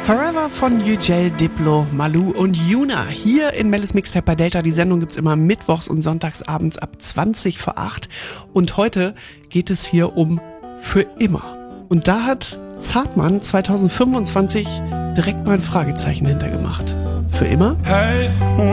Forever von Yücel, Diplo, Malou und Yuna. Hier in Mel's Mixtape bei Delta. Die Sendung gibt's immer mittwochs und sonntagsabends ab 20 vor 8. Und heute geht es hier um Für immer. Und da hat Zartmann 2025 direkt mal ein Fragezeichen hintergemacht. Für immer? Hey,